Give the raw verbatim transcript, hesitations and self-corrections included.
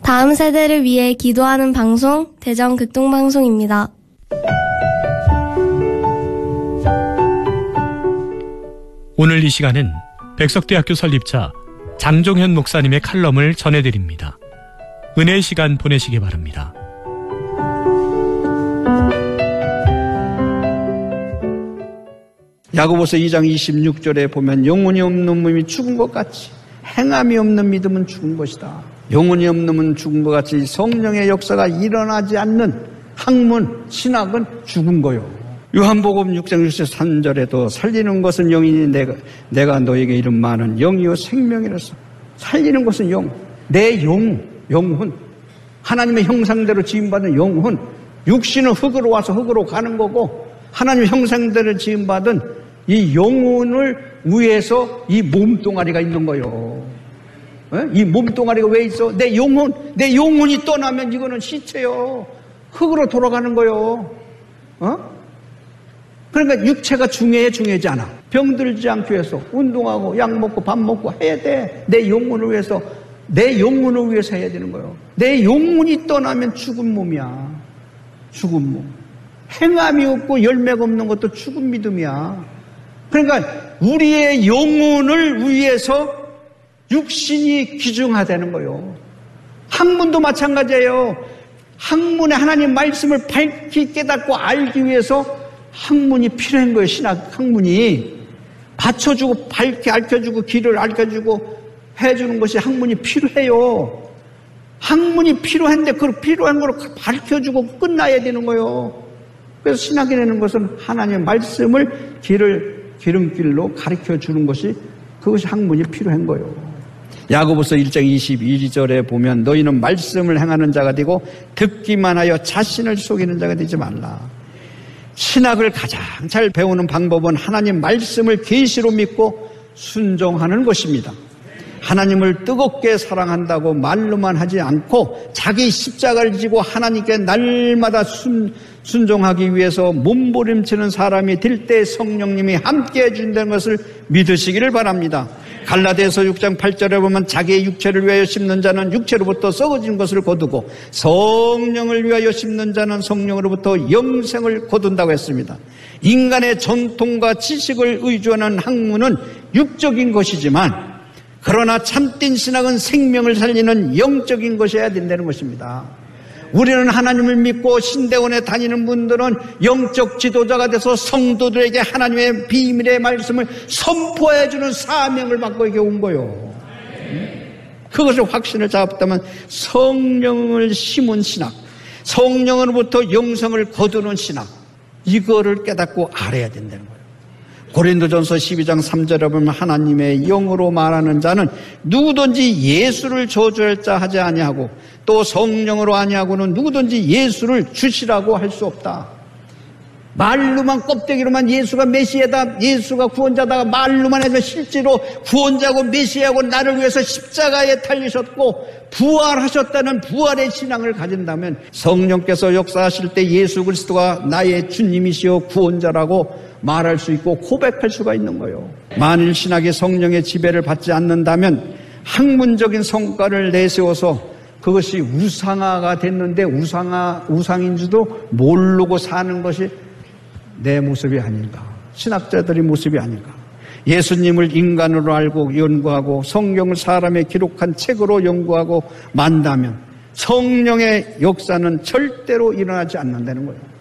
다음 세대를 위해 기도하는 방송, 대전 극동방송입니다. 오늘 이 시간은 백석대학교 설립자 장종현 목사님의 칼럼을 전해드립니다. 은혜의 시간 보내시기 바랍니다. 야고보서 이 장 이십육 절에 보면 영혼이 없는 몸이 죽은 것 같이 행함이 없는 믿음은 죽은 것이다. 영혼이 없는 몸은 죽은 것 같이 성령의 역사가 일어나지 않는 학문, 신학은 죽은 거요. 요한복음 육 장 육십삼 절에도 살리는 것은 영이니 내가, 내가 너에게 이른 말은 영이요 생명이라서. 살리는 것은 영, 내 영, 영혼, 하나님의 형상대로 지음받은 영혼. 육신은 흙으로 와서 흙으로 가는 거고 하나님의 형상대로 지음받은 이 영혼을 위해서 이 몸뚱아리가 있는 거예요. 이 몸뚱아리가 왜 있어? 내 영혼, 내 영혼이 떠나면 이거는 시체요. 흙으로 돌아가는 거예요. 어? 그러니까 육체가 중요해, 중요하지 않아. 병들지 않기 위해서 운동하고 약 먹고 밥 먹고 해야 돼. 내 영혼을 위해서, 내 영혼을 위해서 해야 되는 거예요. 내 영혼이 떠나면 죽은 몸이야. 죽은 몸. 행함이 없고 열매가 없는 것도 죽은 믿음이야. 그러니까 우리의 영혼을 위해서 육신이 귀중하다는 거예요. 학문도 마찬가지예요. 학문에 하나님 말씀을 밝히 깨닫고 알기 위해서 학문이 필요한 거예요. 신학 학문이 받쳐주고 밝게 알려주고 길을 알려주고 해주는 것이 학문이 필요해요. 학문이 필요한데 그 필요한 걸 밝혀주고 끝나야 되는 거예요. 그래서 신학이라는 것은 하나님의 말씀을 길을 기름길로 가르쳐주는 것이 그것이 학문이 필요한 거예요. 야고보서 일 장 이십일 절에 보면 너희는 말씀을 행하는 자가 되고 듣기만 하여 자신을 속이는 자가 되지 말라. 신학을 가장 잘 배우는 방법은 하나님 말씀을 계시로 믿고 순종하는 것입니다. 하나님을 뜨겁게 사랑한다고 말로만 하지 않고 자기 십자가를 지고 하나님께 날마다 순, 순종하기 위해서 몸부림치는 사람이 될 때 성령님이 함께 해준다는 것을 믿으시기를 바랍니다. 갈라디아서 육 장 팔 절에 보면 자기의 육체를 위하여 심는 자는 육체로부터 썩어진 것을 거두고 성령을 위하여 심는 자는 성령으로부터 영생을 거둔다고 했습니다. 인간의 전통과 지식을 의존하는 학문은 육적인 것이지만 그러나 참된 신학은 생명을 살리는 영적인 것이어야 된다는 것입니다. 우리는 하나님을 믿고 신대원에 다니는 분들은 영적 지도자가 돼서 성도들에게 하나님의 비밀의 말씀을 선포해주는 사명을 받고 이렇게 온 거예요. 그것을 확신을 잡았다면 성령을 심은 신학, 성령으로부터 영성을 거두는 신학, 이거를 깨닫고 알아야 된다는 거예요. 고린도전서 십이 장 삼 절에 보면 하나님의 영으로 말하는 자는 누구든지 예수를 저주할 자 하지 아니하고 또 성령으로 아니하고는 누구든지 예수를 주시라고 할 수 없다. 말로만 껍데기로만 예수가 메시아다, 예수가 구원자다가 말로만 해서 실제로 구원자고 메시아고 나를 위해서 십자가에 달리셨고 부활하셨다는 부활의 신앙을 가진다면 성령께서 역사하실 때 예수 그리스도가 나의 주님이시여 구원자라고 말할 수 있고 고백할 수가 있는 거예요. 만일 신학이 성령의 지배를 받지 않는다면 학문적인 성과를 내세워서 그것이 우상화가 됐는데 우상화, 우상인 줄도 모르고 사는 것이 내 모습이 아닌가, 신학자들의 모습이 아닌가. 예수님을 인간으로 알고 연구하고 성경을 사람의 기록한 책으로 연구하고 만다면 성령의 역사는 절대로 일어나지 않는다는 거예요.